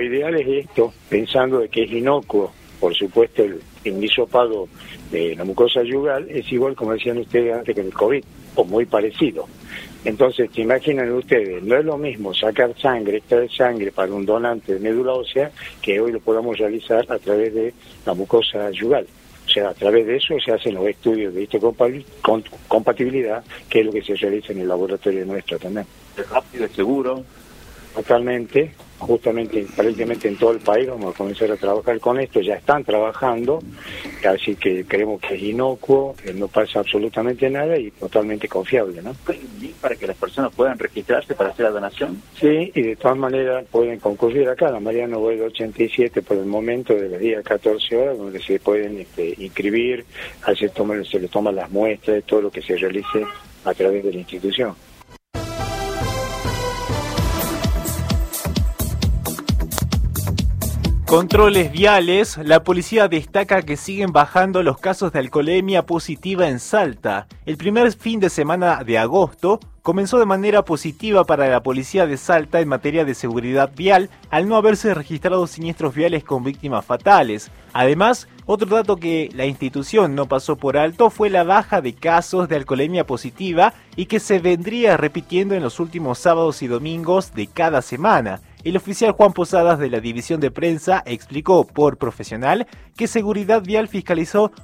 ideal es esto, pensando de que es inocuo. Por supuesto, el hisopado de la mucosa yugal es igual, como decían ustedes antes, que el COVID, o muy parecido. Entonces, ¿se imaginan ustedes? No es lo mismo sacar sangre, extraer sangre para un donante de médula ósea, que hoy lo podamos realizar a través de la mucosa yugal. O sea, a través de eso se hacen los estudios de histocompatibilidad, que es lo que se realiza en el laboratorio nuestro también. ¿Es rápido, es seguro? Totalmente, justamente, aparentemente en todo el país vamos a comenzar a trabajar con esto, ya están trabajando, así que creemos que es inocuo, no pasa absolutamente nada y totalmente confiable, ¿no? ¿Hay un link para que las personas puedan registrarse para hacer la donación? Sí, y de todas maneras pueden concurrir acá, la Mariano Boedo 87 por el momento, de las 10 a 14 horas, donde se pueden inscribir, se les toman las muestras de todo lo que se realice a través de la institución. Controles viales, la policía destaca que siguen bajando los casos de alcoholemia positiva en Salta. El primer fin de semana de agosto comenzó de manera positiva para la policía de Salta en materia de seguridad vial, al no haberse registrado siniestros viales con víctimas fatales. Además, otro dato que la institución no pasó por alto fue la baja de casos de alcoholemia positiva y que se vendría repitiendo en los últimos sábados y domingos de cada semana. El oficial Juan Posadas de la División de Prensa explicó por profesional que Seguridad Vial fiscalizó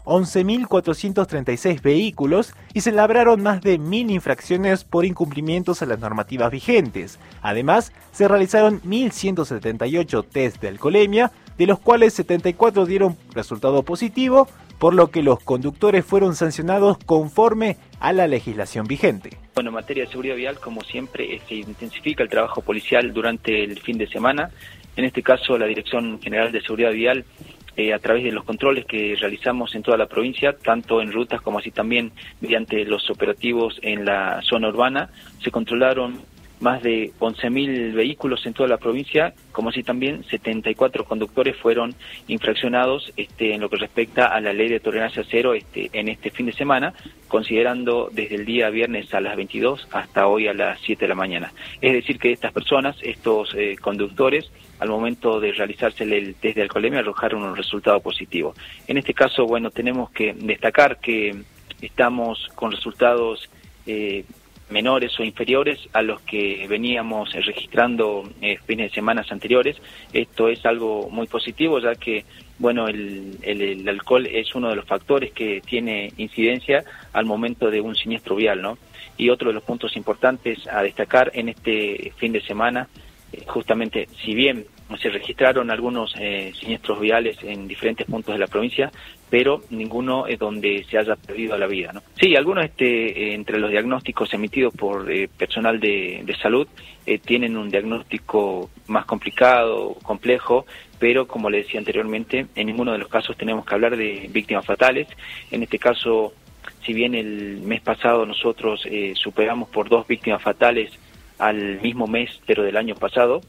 11.436 vehículos y se labraron más de 1.000 infracciones por incumplimientos a las normativas vigentes. Además, se realizaron 1.178 test de alcoholemia, de los cuales 74 dieron resultado positivo, por lo que los conductores fueron sancionados conforme a la legislación vigente. Bueno, en materia de seguridad vial, como siempre, se intensifica el trabajo policial durante el fin de semana. En este caso, la Dirección General de Seguridad Vial, a través de los controles que realizamos en toda la provincia, tanto en rutas como así también mediante los operativos en la zona urbana, se controlaron más de 11.000 vehículos en toda la provincia, como así también 74 conductores fueron infraccionados en lo que respecta a la ley de tolerancia cero en este fin de semana, considerando desde el día viernes a las 22 hasta hoy a las 7 de la mañana. Es decir, que estas personas, estos conductores, al momento de realizarse el test de alcoholemia arrojaron un resultado positivo. En este caso, bueno, tenemos que destacar que estamos con resultados menores o inferiores a los que veníamos registrando fines de semanas anteriores. Esto es algo muy positivo, ya que bueno, el alcohol es uno de los factores que tiene incidencia al momento de un siniestro vial, ¿no? Y otro de los puntos importantes a destacar en este fin de semana, justamente, si bien se registraron algunos siniestros viales en diferentes puntos de la provincia, pero ninguno es donde se haya perdido la vida, ¿no? Sí, algunos entre los diagnósticos emitidos por personal de salud tienen un diagnóstico más complicado, complejo, pero como le decía anteriormente, en ninguno de los casos tenemos que hablar de víctimas fatales. En este caso, si bien el mes pasado nosotros superamos por 2 víctimas fatales al mismo mes, pero del año pasado,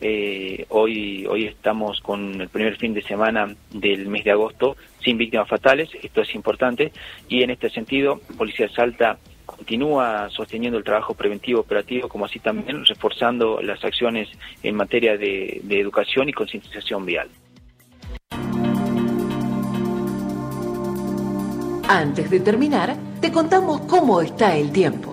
hoy estamos con el primer fin de semana del mes de agosto sin víctimas fatales. Esto es importante y en este sentido Policía de Salta continúa sosteniendo el trabajo preventivo operativo, como así también reforzando las acciones en materia de educación y concientización vial. Antes de terminar, te contamos cómo está el tiempo.